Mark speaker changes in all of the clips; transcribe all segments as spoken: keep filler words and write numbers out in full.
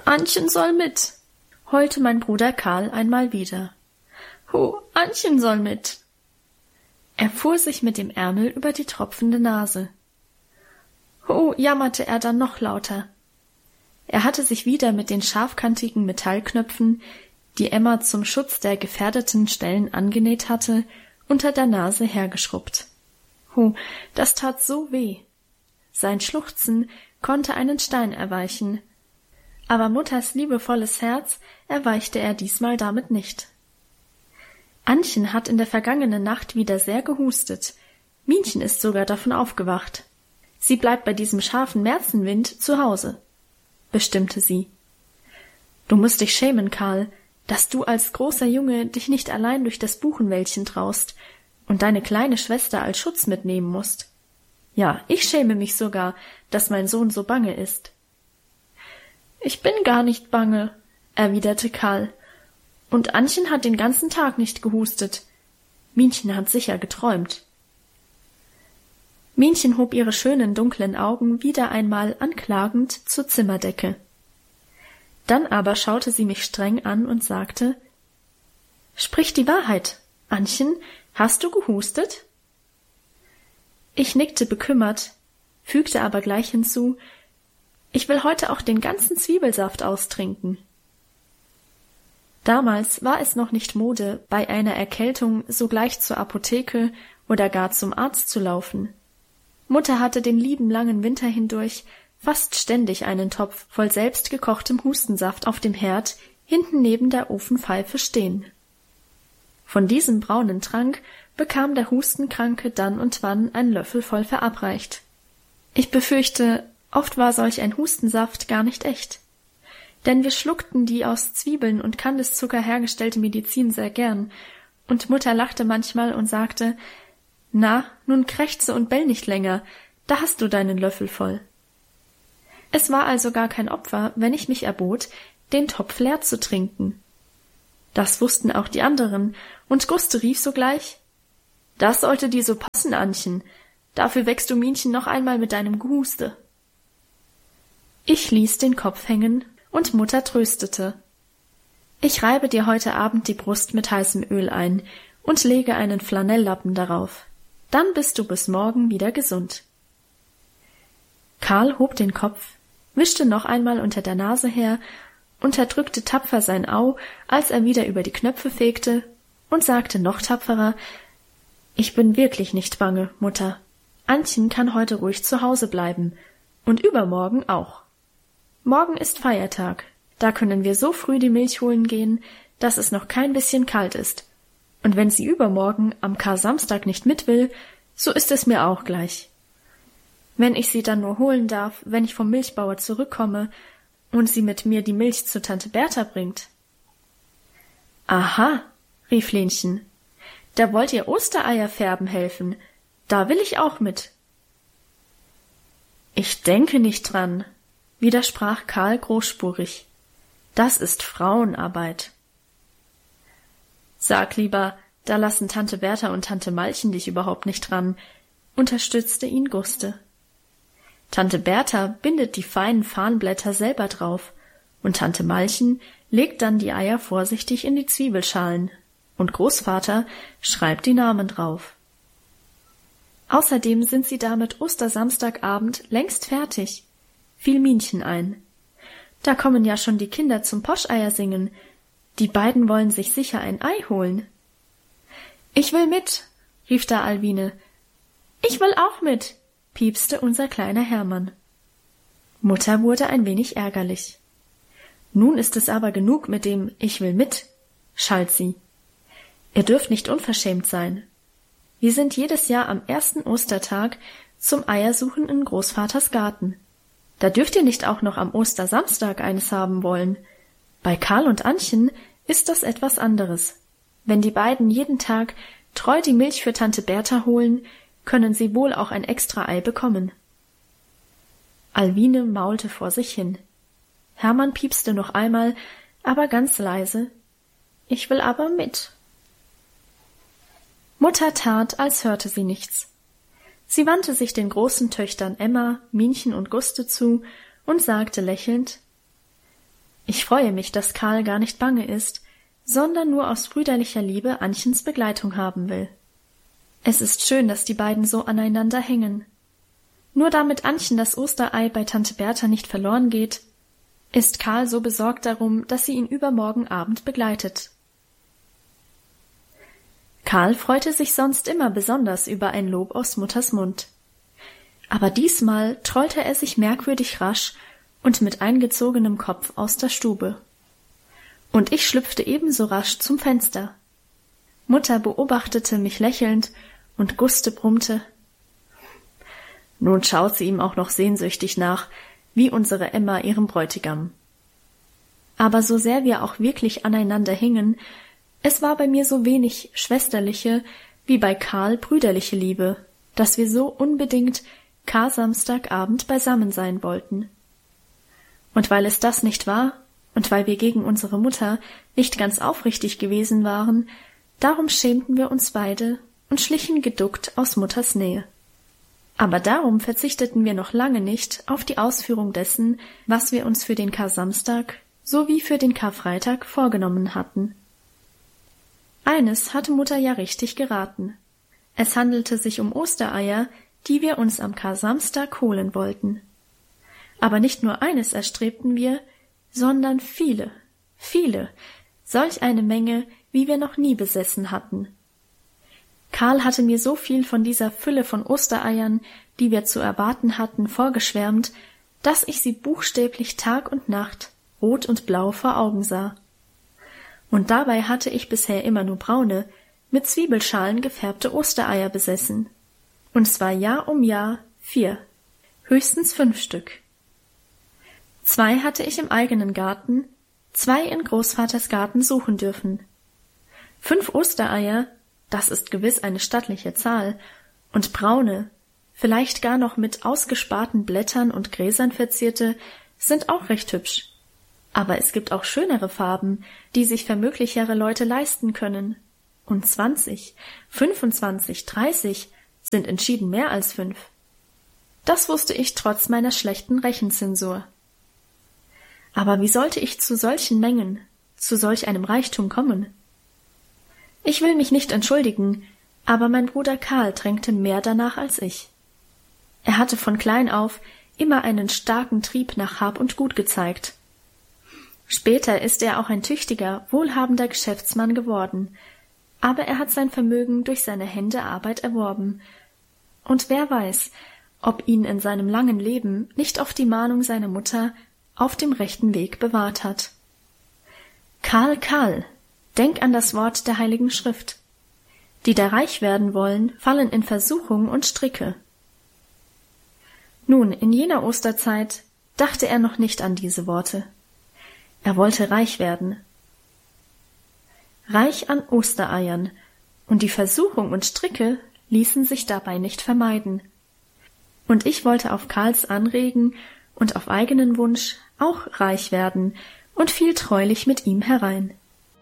Speaker 1: Annchen soll mit, heulte mein Bruder Karl einmal wieder. »Hu, Annchen soll mit!« Er fuhr sich mit dem Ärmel über die tropfende Nase. »Hu«, jammerte er dann noch lauter. Er hatte sich wieder mit den scharfkantigen Metallknöpfen, die Emma zum Schutz der gefährdeten Stellen angenäht hatte, unter der Nase hergeschrubbt. Hu, das tat so weh. Sein Schluchzen konnte einen Stein erweichen, aber Mutters liebevolles Herz erweichte er diesmal damit nicht. Annchen hat in der vergangenen Nacht wieder sehr gehustet. Minchen ist sogar davon aufgewacht. Sie bleibt bei diesem scharfen Märzenwind zu Hause, bestimmte sie. Du musst dich schämen, Karl, dass du als großer Junge dich nicht allein durch das Buchenwäldchen traust und deine kleine Schwester als Schutz mitnehmen musst. Ja, ich schäme mich sogar, dass mein Sohn so bange ist. Ich bin gar nicht bange, erwiderte Karl. Und Annchen hat den ganzen Tag nicht gehustet. Minchen hat sicher geträumt. Minchen hob ihre schönen dunklen Augen wieder einmal anklagend zur Zimmerdecke. Dann aber schaute sie mich streng an und sagte, »Sprich die Wahrheit, Annchen, hast du gehustet?« Ich nickte bekümmert, fügte aber gleich hinzu, »Ich will heute auch den ganzen Zwiebelsaft austrinken.« Damals war es noch nicht Mode, bei einer Erkältung sogleich zur Apotheke oder gar zum Arzt zu laufen. Mutter hatte den lieben langen Winter hindurch fast ständig einen Topf voll selbstgekochtem Hustensaft auf dem Herd hinten neben der Ofenpfeife stehen. Von diesem braunen Trank bekam der Hustenkranke dann und wann einen Löffel voll verabreicht. Ich befürchte, oft war solch ein Hustensaft gar nicht echt. Denn wir schluckten die aus Zwiebeln und Kandiszucker hergestellte Medizin sehr gern, und Mutter lachte manchmal und sagte, »Na, nun krächze und bell nicht länger, da hast du deinen Löffel voll.« Es war also gar kein Opfer, wenn ich mich erbot, den Topf leer zu trinken. Das wussten auch die anderen, und Guste rief sogleich, »Das sollte dir so passen, Annchen, dafür wächst du Minchen noch einmal mit deinem Gehuste.« Ich ließ den Kopf hängen, und Mutter tröstete. »Ich reibe dir heute Abend die Brust mit heißem Öl ein und lege einen Flanelllappen darauf. Dann bist du bis morgen wieder gesund.« Karl hob den Kopf, wischte noch einmal unter der Nase her, unterdrückte tapfer sein Au, als er wieder über die Knöpfe fegte, und sagte noch tapferer, »Ich bin wirklich nicht bange, Mutter. Annchen kann heute ruhig zu Hause bleiben, und übermorgen auch. Morgen ist Feiertag, da können wir so früh die Milch holen gehen, dass es noch kein bisschen kalt ist. Und wenn sie übermorgen am Kar-Samstag nicht mit will, so ist es mir auch gleich. Wenn ich sie dann nur holen darf, wenn ich vom Milchbauer zurückkomme und sie mit mir die Milch zu Tante Bertha bringt.« »Aha«, rief Lenchen, »da wollt ihr Ostereier färben helfen, da will ich auch mit.« »Ich denke nicht dran«, widersprach Karl großspurig. »Das ist Frauenarbeit.« »Sag lieber, da lassen Tante Bertha und Tante Malchen dich überhaupt nicht dran«, unterstützte ihn Guste. »Tante Bertha bindet die feinen Farnblätter selber drauf, und Tante Malchen legt dann die Eier vorsichtig in die Zwiebelschalen, und Großvater schreibt die Namen drauf. Außerdem sind sie damit Ostersamstagabend längst fertig«, fiel Minchen ein. »Da kommen ja schon die Kinder zum Poscheier singen. Die beiden wollen sich sicher ein Ei holen.« »Ich will mit«, rief da Alwine. »Ich will auch mit«, piepste unser kleiner Hermann. Mutter wurde ein wenig ärgerlich. »Nun ist es aber genug mit dem »Ich will mit«, schalt sie. »Ihr dürft nicht unverschämt sein. Wir sind jedes Jahr am ersten Ostertag zum Eiersuchen in Großvaters Garten. Da dürft ihr nicht auch noch am Ostersamstag eines haben wollen. Bei Karl und Annchen ist das etwas anderes. Wenn die beiden jeden Tag treu die Milch für Tante Bertha holen, können sie wohl auch ein Extra-Ei bekommen.« Alwine maulte vor sich hin. Hermann piepste noch einmal, aber ganz leise, »Ich will aber mit.« Mutter tat, als hörte sie nichts. Sie wandte sich den großen Töchtern Emma, Minchen und Guste zu und sagte lächelnd, Ich freue mich, dass Karl gar nicht bange ist, sondern nur aus brüderlicher Liebe Annchens Begleitung haben will. Es ist schön, dass die beiden so aneinander hängen. Nur damit Annchen das Osterei bei Tante Bertha nicht verloren geht, ist Karl so besorgt darum, dass sie ihn übermorgen Abend begleitet. Karl freute sich sonst immer besonders über ein Lob aus Mutters Mund. Aber diesmal trollte er sich merkwürdig rasch und mit eingezogenem Kopf aus der Stube. Und ich schlüpfte ebenso rasch zum Fenster. Mutter beobachtete mich lächelnd und Guste brummte: Nun schaut sie ihm auch noch sehnsüchtig nach, wie unsere Emma ihrem Bräutigam. Aber so sehr wir auch wirklich aneinander hingen, es war bei mir so wenig schwesterliche wie bei Karl brüderliche Liebe, dass wir so unbedingt Kar-Samstagabend beisammen sein wollten. Und weil es das nicht war, und weil wir gegen unsere Mutter nicht ganz aufrichtig gewesen waren, darum schämten wir uns beide und schlichen geduckt aus Mutters Nähe. Aber darum verzichteten wir noch lange nicht auf die Ausführung dessen, was wir uns für den Kar-Samstag sowie für den Karfreitag vorgenommen hatten. Eines hatte Mutter ja richtig geraten. Es handelte sich um Ostereier, die wir uns am Kar-Samstag holen wollten. Aber nicht nur eines erstrebten wir, sondern viele, viele, solch eine Menge, wie wir noch nie besessen hatten. Karl hatte mir so viel von dieser Fülle von Ostereiern, die wir zu erwarten hatten, vorgeschwärmt, dass ich sie buchstäblich Tag und Nacht rot und blau vor Augen sah. Und dabei hatte ich bisher immer nur braune, mit Zwiebelschalen gefärbte Ostereier besessen. Und zwar Jahr um Jahr vier, höchstens fünf Stück. Zwei hatte ich im eigenen Garten, zwei in Großvaters Garten suchen dürfen. Fünf Ostereier, das ist gewiss eine stattliche Zahl, und braune, vielleicht gar noch mit ausgesparten Blättern und Gräsern verzierte, sind auch recht hübsch. Aber es gibt auch schönere Farben, die sich vermöglichere Leute leisten können. Und zwanzig, fünfundzwanzig, dreißig sind entschieden mehr als fünf. Das wusste ich trotz meiner schlechten Rechenzensur. Aber wie sollte ich zu solchen Mengen, zu solch einem Reichtum kommen? Ich will mich nicht entschuldigen, aber mein Bruder Karl drängte mehr danach als ich. Er hatte von klein auf immer einen starken Trieb nach Hab und Gut gezeigt. Später ist er auch ein tüchtiger, wohlhabender Geschäftsmann geworden, aber er hat sein Vermögen durch seine Hände Arbeit erworben. Und wer weiß, ob ihn in seinem langen Leben nicht oft die Mahnung seiner Mutter auf dem rechten Weg bewahrt hat. Karl, Karl, denk an das Wort der Heiligen Schrift. Die da reich werden wollen, fallen in Versuchung und Stricke. Nun, in jener Osterzeit dachte er noch nicht an diese Worte. Er wollte reich werden. Reich an Ostereiern, und die Versuchung und Stricke ließen sich dabei nicht vermeiden. Und ich wollte auf Karls Anregen und auf eigenen Wunsch auch reich werden und fiel treulich mit ihm herein.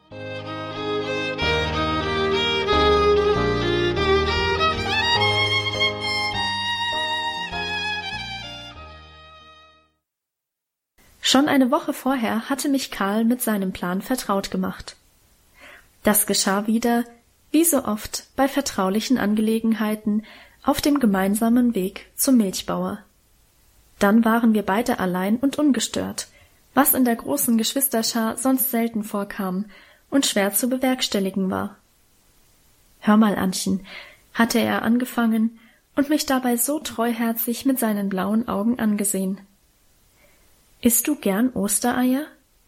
Speaker 1: Schon eine Woche vorher hatte mich Karl mit seinem Plan vertraut gemacht. Das geschah wieder, wie so oft bei vertraulichen Angelegenheiten, auf dem gemeinsamen Weg zum Milchbauer. Dann waren wir beide allein und ungestört, was in der großen Geschwisterschar sonst selten vorkam und schwer zu bewerkstelligen war. »Hör mal, Annchen«, hatte er angefangen und mich dabei so treuherzig mit seinen blauen Augen angesehen. »Isst du gern Ostereier?«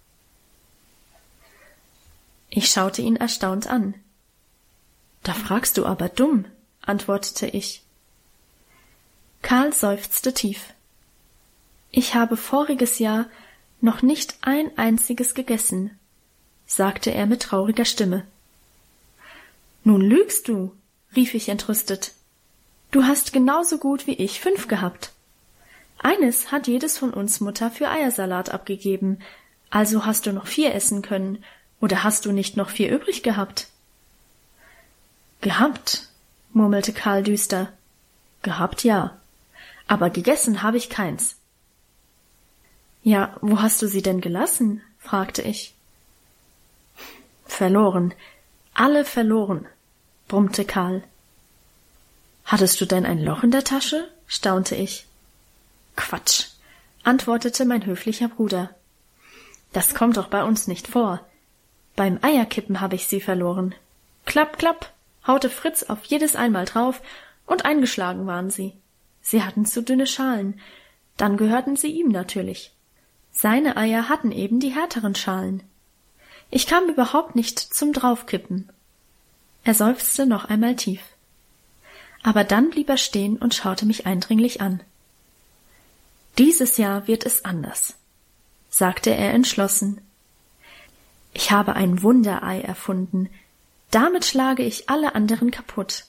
Speaker 1: Ich schaute ihn erstaunt an. »Da fragst du aber dumm«, antwortete ich. Karl seufzte tief. »Ich habe voriges Jahr noch nicht ein einziges gegessen«, sagte er mit trauriger Stimme. »Nun lügst du«, rief ich entrüstet. »Du hast genauso gut wie ich fünf gehabt. Eines hat jedes von uns Mutter für Eiersalat abgegeben, also hast du noch vier essen können, oder hast du nicht noch vier übrig gehabt?« »Gehabt«, murmelte Karl düster. »Gehabt, ja, aber gegessen habe ich keins.« »Ja, wo hast du sie denn gelassen?« fragte ich. Verloren, alle verloren, brummte Karl. Hattest du denn ein Loch in der Tasche? Staunte ich. Quatsch, antwortete mein höflicher Bruder. Das kommt doch bei uns nicht vor. Beim Eierkippen habe ich sie verloren. Klapp, klapp, haute Fritz auf jedes einmal drauf, und eingeschlagen waren sie. Sie hatten zu dünne Schalen, dann gehörten sie ihm natürlich. Seine Eier hatten eben die härteren Schalen. Ich kam überhaupt nicht zum Draufkippen. Er seufzte noch einmal tief. Aber dann blieb er stehen und schaute mich eindringlich an. Dieses Jahr wird es anders, sagte er entschlossen. Ich habe ein Wunderei erfunden. Damit schlage ich alle anderen kaputt.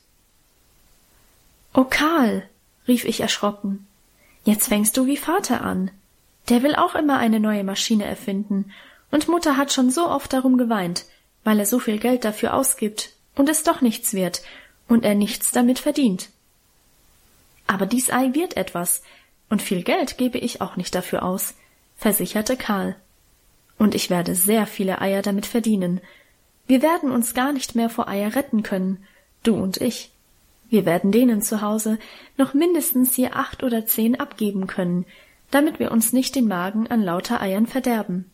Speaker 1: »Oh, Karl«, rief ich erschrocken, »jetzt fängst du wie Vater an. Der will auch immer eine neue Maschine erfinden, und Mutter hat schon so oft darum geweint, weil er so viel Geld dafür ausgibt und es doch nichts wird und er nichts damit verdient. Aber dies Ei wird etwas, und viel Geld gebe ich auch nicht dafür aus«, versicherte Karl. »Und ich werde sehr viele Eier damit verdienen. Wir werden uns gar nicht mehr vor Eier retten können, du und ich. Wir werden denen zu Hause noch mindestens je acht oder zehn abgeben können, damit wir uns nicht den Magen an lauter Eiern verderben.«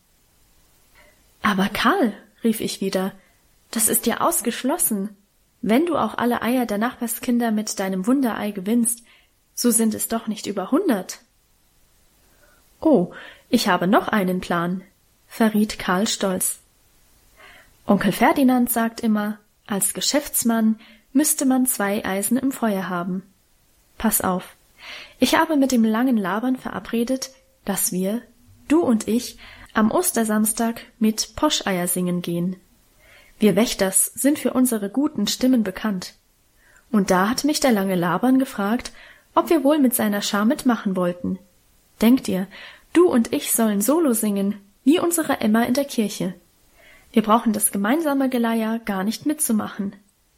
Speaker 1: »Aber Karl«, rief ich wieder, »das ist ja ausgeschlossen. Wenn du auch alle Eier der Nachbarskinder mit deinem Wunderei gewinnst, so sind es doch nicht über hundert.« »Oh, ich habe noch einen Plan«, verriet Karl stolz. »Onkel Ferdinand sagt immer, als Geschäftsmann müsste man zwei Eisen im Feuer haben. Pass auf, ich habe mit dem langen Labern verabredet, dass wir, du und ich, am Ostersamstag mit Poscheier singen gehen. Wir Wächters sind für unsere guten Stimmen bekannt. Und da hat mich der lange Labern gefragt, ob wir wohl mit seiner Schar mitmachen wollten. Denk dir, du und ich sollen Solo singen, wie unsere Emma in der Kirche. Wir brauchen das gemeinsame Geleier gar nicht mitzumachen.«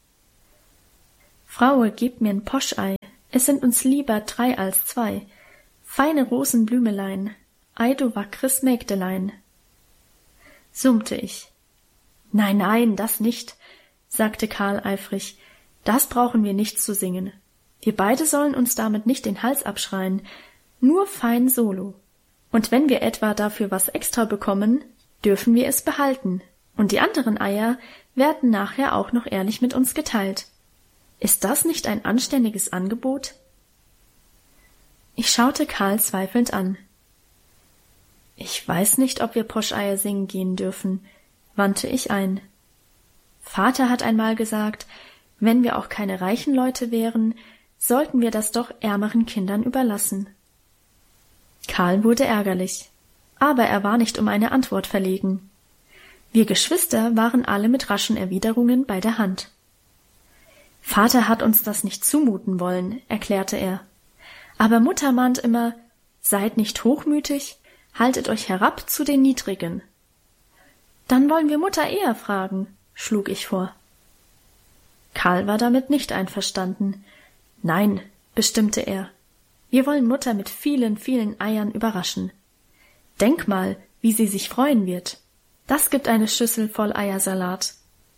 Speaker 1: »Fraue, gib mir ein Poschei, es sind uns lieber drei als zwei. Feine Rosenblümelein, ei du wackres Mägdelein«, summte ich. »Nein, nein, das nicht«, sagte Karl eifrig, »das brauchen wir nicht zu singen. Wir beide sollen uns damit nicht den Hals abschreien, nur fein Solo. Und wenn wir etwa dafür was extra bekommen, dürfen wir es behalten, und die anderen Eier werden nachher auch noch ehrlich mit uns geteilt. Ist das nicht ein anständiges Angebot?« Ich schaute Karl zweifelnd an. »Ich weiß nicht, ob wir Poscheier singen gehen dürfen«, wandte ich ein. »Vater hat einmal gesagt, wenn wir auch keine reichen Leute wären, sollten wir das doch ärmeren Kindern überlassen.« Karl wurde ärgerlich, aber er war nicht um eine Antwort verlegen. Wir Geschwister waren alle mit raschen Erwiderungen bei der Hand. »Vater hat uns das nicht zumuten wollen«, erklärte er. »Aber Mutter mahnt immer, seid nicht hochmütig, haltet euch herab zu den Niedrigen.« »Dann wollen wir Mutter eher fragen«, schlug ich vor. Karl war damit nicht einverstanden. »Nein«, bestimmte er, »wir wollen Mutter mit vielen, vielen Eiern überraschen. Denk mal, wie sie sich freuen wird. Das gibt eine Schüssel voll Eiersalat.«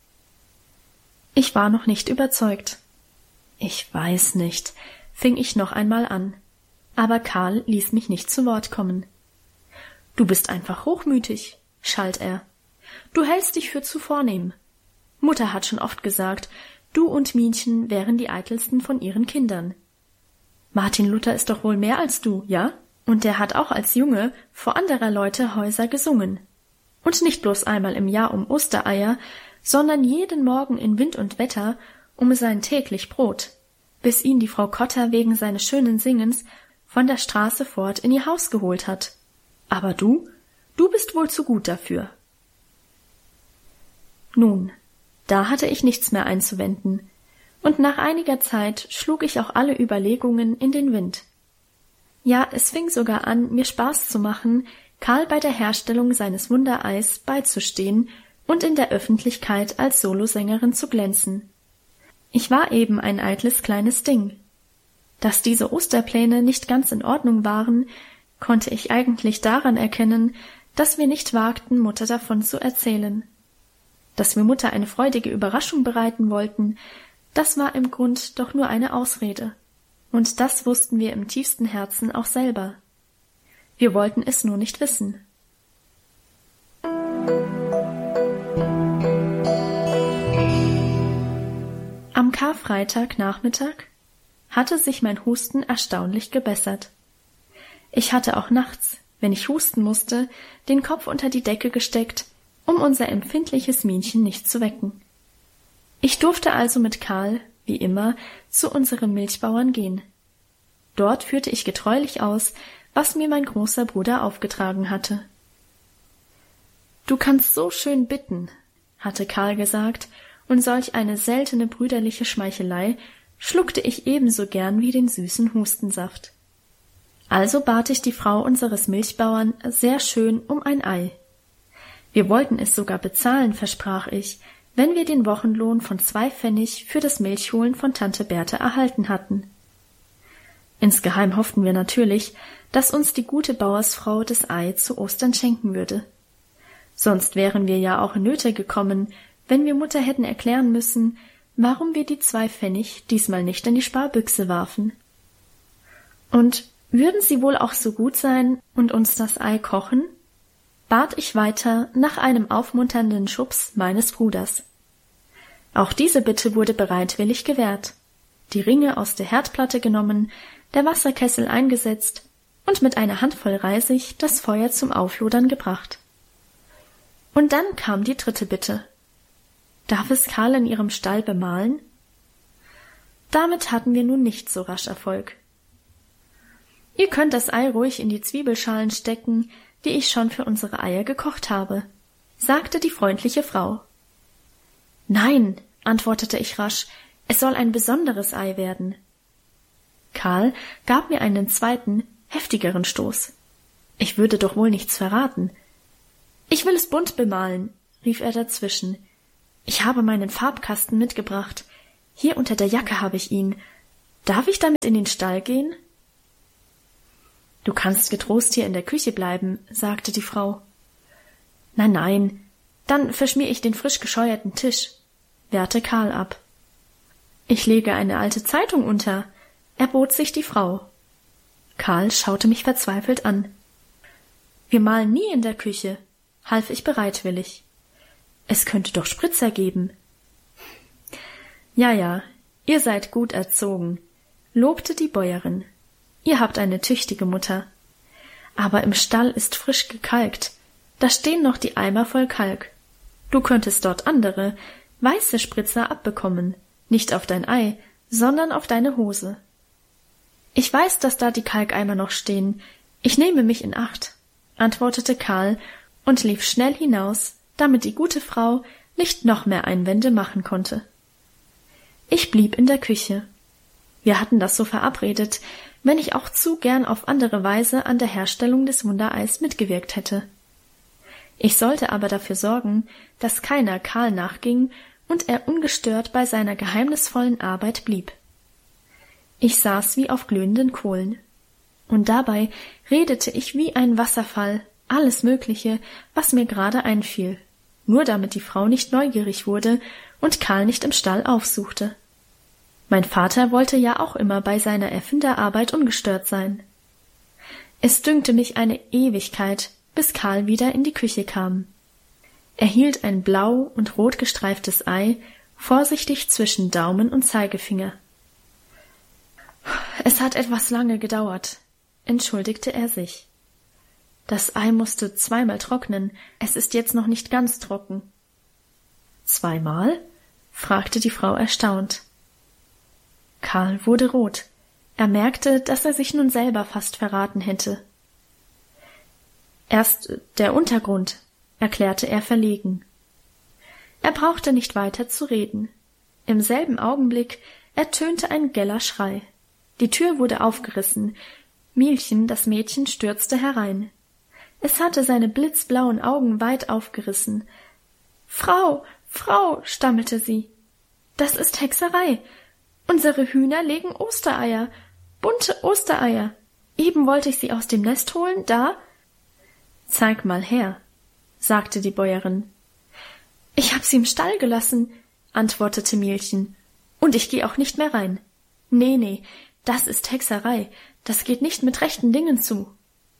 Speaker 1: Ich war noch nicht überzeugt. »Ich weiß nicht«, fing ich noch einmal an, aber Karl ließ mich nicht zu Wort kommen. »Du bist einfach hochmütig«, schalt er. »Du hältst dich für zu vornehm. Mutter hat schon oft gesagt, du und Minchen wären die eitelsten von ihren Kindern. Martin Luther ist doch wohl mehr als du, ja? Und der hat auch als Junge vor anderer Leute Häuser gesungen. Und nicht bloß einmal im Jahr um Ostereier, sondern jeden Morgen in Wind und Wetter um sein täglich Brot, bis ihn die Frau Kotter wegen seines schönen Singens von der Straße fort in ihr Haus geholt hat. Aber du, du bist wohl zu gut dafür.« Nun, da hatte ich nichts mehr einzuwenden, und nach einiger Zeit schlug ich auch alle Überlegungen in den Wind. Ja, es fing sogar an, mir Spaß zu machen, Karl bei der Herstellung seines Wundereis beizustehen und in der Öffentlichkeit als Solosängerin zu glänzen. Ich war eben ein eitles kleines Ding. Dass diese Osterpläne nicht ganz in Ordnung waren, konnte ich eigentlich daran erkennen, dass wir nicht wagten, Mutter davon zu erzählen. Dass wir Mutter eine freudige Überraschung bereiten wollten, das war im Grund doch nur eine Ausrede. Und das wussten wir im tiefsten Herzen auch selber. Wir wollten es nur nicht wissen. Am Karfreitagnachmittag hatte sich mein Husten erstaunlich gebessert. Ich hatte auch nachts, wenn ich husten musste, den Kopf unter die Decke gesteckt, um unser empfindliches Minchen nicht zu wecken. Ich durfte also mit Karl, wie immer, zu unserem Milchbauern gehen. Dort führte ich getreulich aus, was mir mein großer Bruder aufgetragen hatte. »Du kannst so schön bitten«, hatte Karl gesagt, und solch eine seltene brüderliche Schmeichelei schluckte ich ebenso gern wie den süßen Hustensaft. Also bat ich die Frau unseres Milchbauern sehr schön um ein Ei. Wir wollten es sogar bezahlen, versprach ich, wenn wir den Wochenlohn von zwei Pfennig für das Milchholen von Tante Berthe erhalten hatten. Insgeheim hofften wir natürlich, dass uns die gute Bauersfrau das Ei zu Ostern schenken würde. Sonst wären wir ja auch in Nöte gekommen, wenn wir Mutter hätten erklären müssen, warum wir die zwei Pfennig diesmal nicht in die Sparbüchse warfen. Und würden sie wohl auch so gut sein und uns das Ei kochen? Bat ich weiter nach einem aufmunternden Schubs meines Bruders. Auch diese Bitte wurde bereitwillig gewährt, die Ringe aus der Herdplatte genommen, der Wasserkessel eingesetzt und mit einer Handvoll Reisig das Feuer zum Auflodern gebracht. Und dann kam die dritte Bitte. Darf es Karl in ihrem Stall bemahlen? Damit hatten wir nun nicht so rasch Erfolg. Ihr könnt das Ei ruhig in die Zwiebelschalen stecken, die ich schon für unsere Eier gekocht habe, sagte die freundliche Frau. Nein, antwortete ich rasch, es soll ein besonderes Ei werden. Karl gab mir einen zweiten, heftigeren Stoß. Ich würde doch wohl nichts verraten. Ich will es bunt bemalen, rief er dazwischen. Ich habe meinen Farbkasten mitgebracht. Hier unter der Jacke habe ich ihn. Darf ich damit in den Stall gehen? Du kannst getrost hier in der Küche bleiben, sagte die Frau. Nein, nein, dann verschmier ich den frisch gescheuerten Tisch, wehrte Karl ab. Ich lege eine alte Zeitung unter, erbot sich die Frau. Karl schaute mich verzweifelt an. Wir malen nie in der Küche, half ich bereitwillig. Es könnte doch Spritzer geben. Ja, ja, ihr seid gut erzogen, lobte die Bäuerin. Ihr habt eine tüchtige Mutter. Aber im Stall ist frisch gekalkt. Da stehen noch die Eimer voll Kalk. Du könntest dort andere, weiße Spritzer abbekommen, nicht auf dein Ei, sondern auf deine Hose. Ich weiß, dass da die Kalkeimer noch stehen. Ich nehme mich in Acht, antwortete Karl und lief schnell hinaus, damit die gute Frau nicht noch mehr Einwände machen konnte. Ich blieb in der Küche. Wir hatten das so verabredet, wenn ich auch zu gern auf andere Weise an der Herstellung des Wundereis mitgewirkt hätte. Ich sollte aber dafür sorgen, dass keiner Karl nachging und er ungestört bei seiner geheimnisvollen Arbeit blieb. Ich saß wie auf glühenden Kohlen. Und dabei redete ich wie ein Wasserfall alles Mögliche, was mir gerade einfiel, nur damit die Frau nicht neugierig wurde und Karl nicht im Stall aufsuchte. Mein Vater wollte ja auch immer bei seiner Erfinderarbeit ungestört sein. Es dünkte mich eine Ewigkeit, bis Karl wieder in die Küche kam. Er hielt ein blau und rot gestreiftes Ei vorsichtig zwischen Daumen und Zeigefinger. Es hat etwas lange gedauert, entschuldigte er sich. Das Ei musste zweimal trocknen, es ist jetzt noch nicht ganz trocken. Zweimal? Fragte die Frau erstaunt. Karl wurde rot. Er merkte, dass er sich nun selber fast verraten hätte. Erst der Untergrund, erklärte er verlegen. Er brauchte nicht weiter zu reden. Im selben Augenblick ertönte ein geller Schrei. Die Tür wurde aufgerissen. Mielchen, das Mädchen, stürzte herein. Es hatte seine blitzblauen Augen weit aufgerissen. »Frau, Frau«, stammelte sie, »das ist Hexerei. Unsere Hühner legen Ostereier, bunte Ostereier. Eben wollte ich sie aus dem Nest holen, da...« Zeig mal her, sagte die Bäuerin. Ich hab sie im Stall gelassen, antwortete Mielchen, und ich geh auch nicht mehr rein. Nee, nee, das ist Hexerei, das geht nicht mit rechten Dingen zu.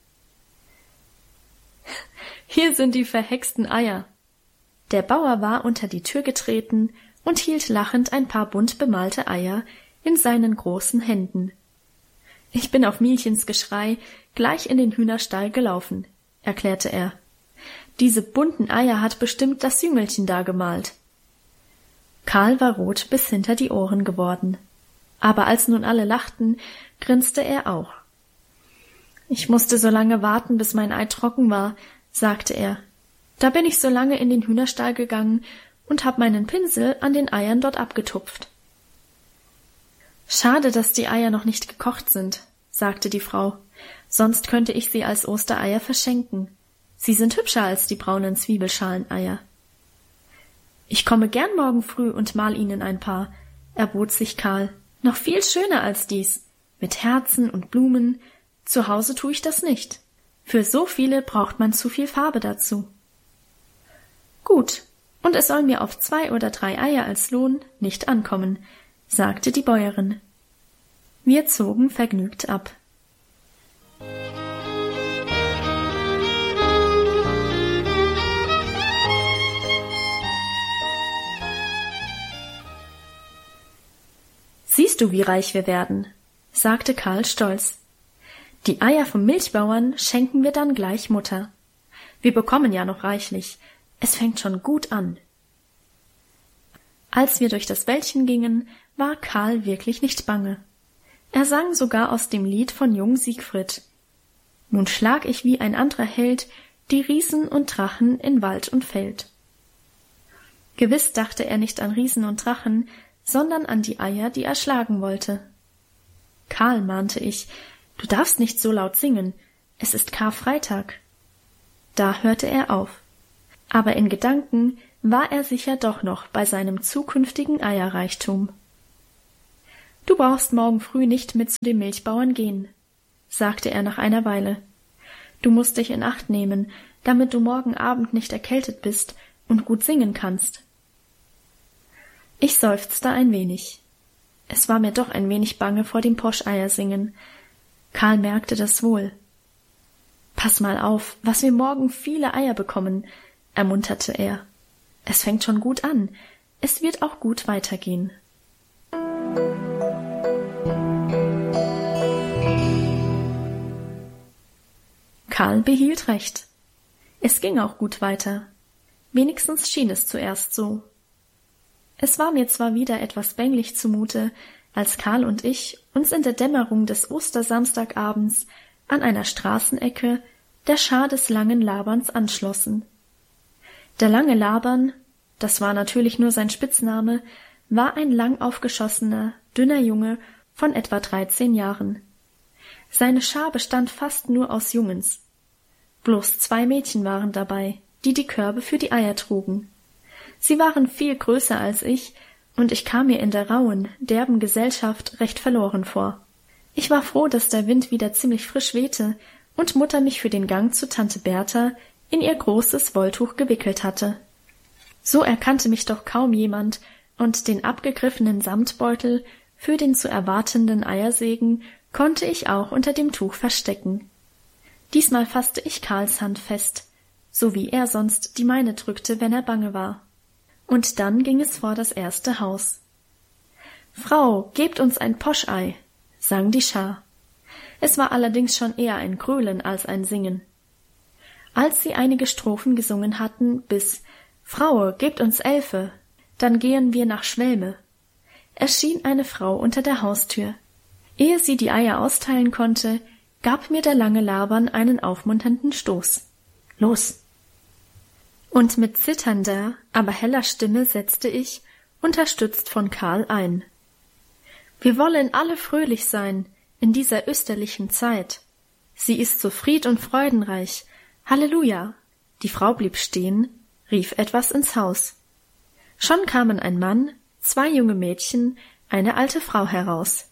Speaker 1: Hier sind die verhexten Eier. Der Bauer war unter die Tür getreten und hielt lachend ein paar bunt bemalte Eier in seinen großen Händen. Ich bin auf Mielchens Geschrei gleich in den Hühnerstall gelaufen, erklärte er. Diese bunten Eier hat bestimmt das Jüngelchen da gemalt. Karl war rot bis hinter die Ohren geworden. Aber als nun alle lachten, grinste er auch. Ich musste so lange warten, bis mein Ei trocken war, sagte er. Da bin ich so lange in den Hühnerstall gegangen und hab meinen Pinsel an den Eiern dort abgetupft. Schade, dass die Eier noch nicht gekocht sind, sagte die Frau, sonst könnte ich sie als Ostereier verschenken. Sie sind hübscher als die braunen Zwiebelschaleneier. Ich komme gern morgen früh und mal Ihnen ein paar, erbot sich Karl. Noch viel schöner als dies, mit Herzen und Blumen. Zu Hause tue ich das nicht. Für so viele braucht man zu viel Farbe dazu. Gut, und es soll mir auf zwei oder drei Eier als Lohn nicht ankommen, sagte die Bäuerin. Wir zogen vergnügt ab. Siehst du, wie reich wir werden, sagte Karl stolz. Die Eier vom Milchbauern schenken wir dann gleich Mutter. Wir bekommen ja noch reichlich. Es fängt schon gut an. Als wir durch das Wäldchen gingen, war Karl wirklich nicht bange. Er sang sogar aus dem Lied von Jung Siegfried. Nun schlag ich wie ein anderer Held die Riesen und Drachen in Wald und Feld. Gewiss dachte er nicht an Riesen und Drachen, sondern an die Eier, die er schlagen wollte. Karl, mahnte ich, du darfst nicht so laut singen, es ist Karfreitag. Da hörte er auf. Aber in Gedanken war er sicher doch noch bei seinem zukünftigen Eierreichtum. Du brauchst morgen früh nicht mit zu dem Milchbauern gehen, sagte er nach einer Weile. Du musst dich in Acht nehmen, damit du morgen Abend nicht erkältet bist und gut singen kannst. Ich seufzte ein wenig. Es war mir doch ein wenig bange vor dem Poscheiersingen. Karl merkte das wohl. Pass mal auf, was wir morgen viele Eier bekommen, ermunterte er. Es fängt schon gut an. Es wird auch gut weitergehen. Karl behielt recht. Es ging auch gut weiter. Wenigstens schien es zuerst so. Es war mir zwar wieder etwas bänglich zumute, als Karl und ich uns in der Dämmerung des Ostersamstagabends an einer Straßenecke der Schar des langen Laberns anschlossen. Der lange Labern, das war natürlich nur sein Spitzname, war ein lang aufgeschossener, dünner Junge von etwa dreizehn Jahren. Seine Schar bestand fast nur aus Jungens. Bloß zwei Mädchen waren dabei, die die Körbe für die Eier trugen. Sie waren viel größer als ich, und ich kam mir in der rauen, derben Gesellschaft recht verloren vor. Ich war froh, dass der Wind wieder ziemlich frisch wehte und Mutter mich für den Gang zu Tante Bertha in ihr großes Wolltuch gewickelt hatte. So erkannte mich doch kaum jemand, und den abgegriffenen Samtbeutel für den zu erwartenden Eiersegen konnte ich auch unter dem Tuch verstecken. Diesmal fasste ich Karls Hand fest, so wie er sonst die meine drückte, wenn er bange war. Und dann ging es vor das erste Haus. »Frau, gebt uns ein Poschei«, sang die Schar. Es war allerdings schon eher ein Gröhlen als ein Singen. Als sie einige Strophen gesungen hatten, bis »Fraue, gebt uns Elfe, dann gehen wir nach Schwelme«, erschien eine Frau unter der Haustür. Ehe sie die Eier austeilen konnte, gab mir der lange Labern einen aufmunternden Stoß. »Los!« Und mit zitternder, aber heller Stimme setzte ich, unterstützt von Karl, ein. »Wir wollen alle fröhlich sein in dieser österlichen Zeit. Sie ist so fried- und freudenreich. Halleluja!« Die Frau blieb stehen, rief etwas ins Haus. Schon kamen ein Mann, zwei junge Mädchen, eine alte Frau heraus.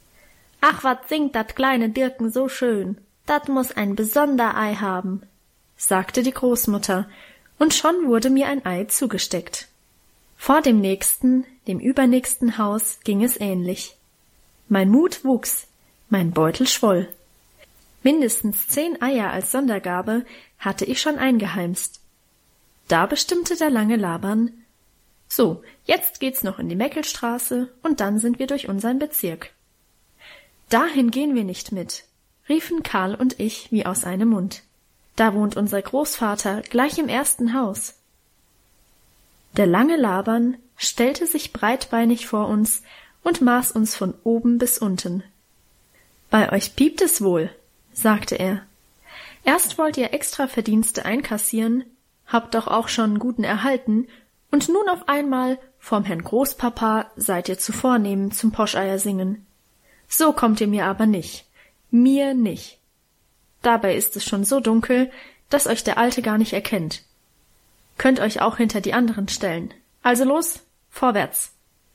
Speaker 1: »Ach, wat singt dat kleine Dirken so schön. Dat muß ein besonder Ei haben«, sagte die Großmutter, und schon wurde mir ein Ei zugesteckt. Vor dem nächsten, dem übernächsten Haus ging es ähnlich. Mein Mut wuchs, mein Beutel schwoll. Mindestens zehn Eier als Sondergabe hatte ich schon eingeheimst. Da bestimmte der lange Laban: So, jetzt geht's noch in die Meckelstraße und dann sind wir durch unseren Bezirk. Dahin gehen wir nicht mit, riefen Karl und ich wie aus einem Mund. Da wohnt unser Großvater gleich im ersten Haus. Der lange Laban stellte sich breitbeinig vor uns und maß uns von oben bis unten. »Bei euch piept es wohl«, sagte er. »Erst wollt ihr extra Verdienste einkassieren, habt doch auch schon guten erhalten, und nun auf einmal vorm Herrn Großpapa seid ihr zu vornehm zum Poscheiersingen. So kommt ihr mir aber nicht, mir nicht. Dabei ist es schon so dunkel, dass euch der Alte gar nicht erkennt. Könnt euch auch hinter die anderen stellen. Also los, vorwärts!«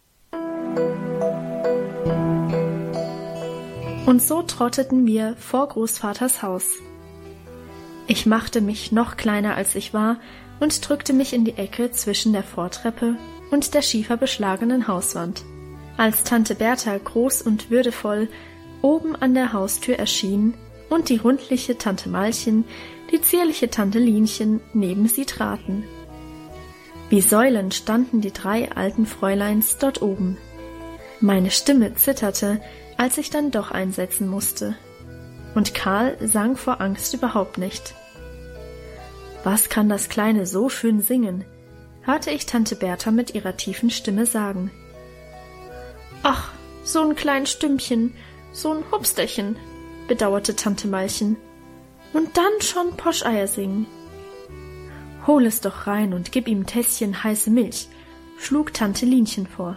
Speaker 1: Und so trotteten wir vor Großvaters Haus. Ich machte mich noch kleiner als ich war und drückte mich in die Ecke zwischen der Vortreppe und der schieferbeschlagenen Hauswand. Als Tante Bertha groß und würdevoll oben an der Haustür erschien und die rundliche Tante Malchen, die zierliche Tante Linchen neben sie traten. Wie Säulen standen die drei alten Fräuleins dort oben. Meine Stimme zitterte, als ich dann doch einsetzen musste. Und Karl sang vor Angst überhaupt nicht. »Was kann das Kleine so schön singen?« hörte ich Tante Bertha mit ihrer tiefen Stimme sagen. »Ach, so ein klein Stimmchen, so ein Hupsterchen«, bedauerte Tante Malchen. »Und dann schon Poscheier singen.« »Hol es doch rein und gib ihm ein Tässchen heiße Milch«, schlug Tante Linchen vor.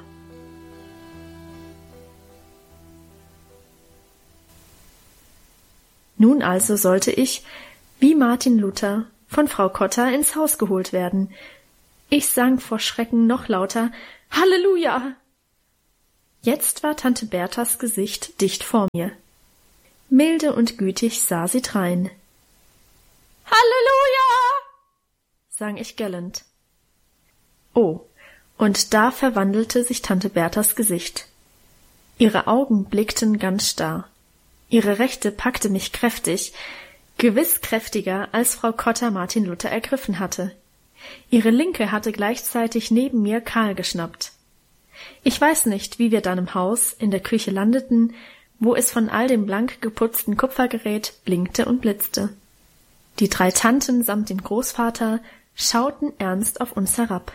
Speaker 1: Nun also sollte ich, wie Martin Luther, von Frau Cotta ins Haus geholt werden. Ich sang vor Schrecken noch lauter »Halleluja!« Jetzt war Tante Berthas Gesicht dicht vor mir. Milde und gütig sah sie drein. »Halleluja!« sang ich gellend. Oh, und da verwandelte sich Tante Berthas Gesicht. Ihre Augen blickten ganz starr. Ihre Rechte packte mich kräftig, gewiss kräftiger, als Frau Cotta Martin Luther ergriffen hatte. Ihre Linke hatte gleichzeitig neben mir Karl geschnappt. Ich weiß nicht, wie wir dann im Haus, in der Küche landeten, wo es von all dem blank geputzten Kupfergerät blinkte und blitzte. Die drei Tanten samt dem Großvater schauten ernst auf uns herab.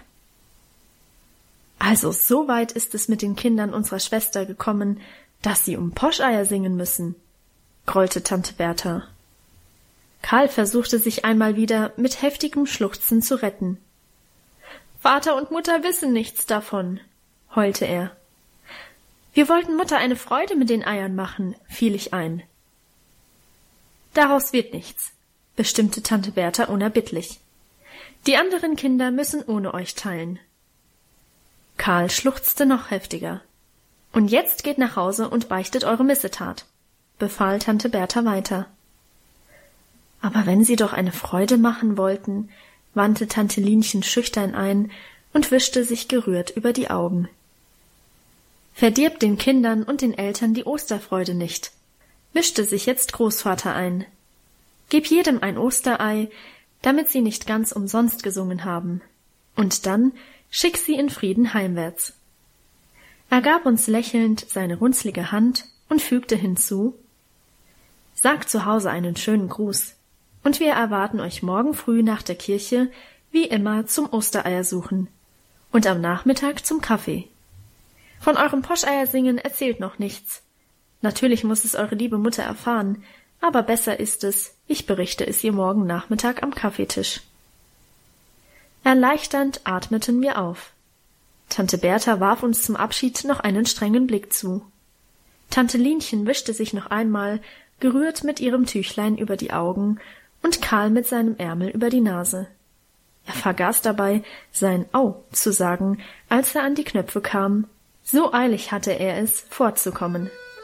Speaker 1: Also so weit ist es mit den Kindern unserer Schwester gekommen, dass sie um Poscheier singen müssen, grollte Tante Bertha. Karl versuchte sich einmal wieder mit heftigem Schluchzen zu retten. »Vater und Mutter wissen nichts davon«, heulte er. »Wir wollten Mutter eine Freude mit den Eiern machen«, fiel ich ein. »Daraus wird nichts«, bestimmte Tante Bertha unerbittlich. »Die anderen Kinder müssen ohne euch teilen.« Karl schluchzte noch heftiger. »Und jetzt geht nach Hause und beichtet eure Missetat«, befahl Tante Bertha weiter. »Aber wenn Sie doch eine Freude machen wollten«, wandte Tante Linchen schüchtern ein und wischte sich gerührt über die Augen. »Verdirbt den Kindern und den Eltern die Osterfreude nicht«, mischte sich jetzt Großvater ein. »Gib jedem ein Osterei, damit sie nicht ganz umsonst gesungen haben. Und dann schick sie in Frieden heimwärts.« Er gab uns lächelnd seine runzlige Hand und fügte hinzu: »Sagt zu Hause einen schönen Gruß, und wir erwarten euch morgen früh nach der Kirche, wie immer, zum Ostereiersuchen und am Nachmittag zum Kaffee. Von eurem Poscheiersingen erzählt noch nichts. Natürlich muss es eure liebe Mutter erfahren, aber besser ist es, ich berichte es ihr morgen Nachmittag am Kaffeetisch.« Erleichternd atmeten wir auf. Tante Bertha warf uns zum Abschied noch einen strengen Blick zu. Tante Linchen wischte sich noch einmal, gerührt mit ihrem Tüchlein über die Augen, und Karl mit seinem Ärmel über die Nase. Er vergaß dabei, sein Au zu sagen, als er an die Knöpfe kam. So eilig hatte er es, fortzukommen.